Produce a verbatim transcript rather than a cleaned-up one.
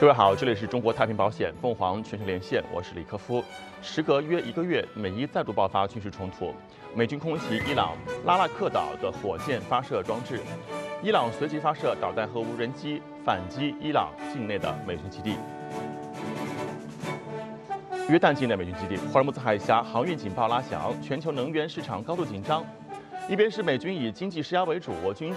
各位好，这里是中国太平保险凤凰全球连线，我是李科夫。时隔约一个月，美伊再度爆发军事冲突，美军空袭伊朗拉拉克岛的火箭发射装置，伊朗随即发射导弹和无人机反击伊朗境内的美军基地。约旦境内美军基地，霍尔木兹海峡航运警报拉响，全球能源市场高度紧张。一边是美军以经济施压为主，军